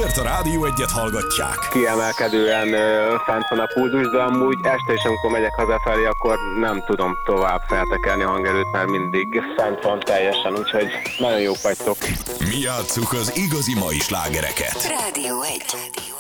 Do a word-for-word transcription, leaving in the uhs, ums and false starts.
miért a Rádió Egyet hallgatják? Kiemelkedően ö, fent van a pulzus, de amúgy este is, amikor megyek hazafelé, akkor nem tudom tovább feltekerni a hangerőt, mert mindig fent van teljesen, úgyhogy nagyon jók vagytok. Mi játsszuk az igazi mai slágereket. Rádió egy.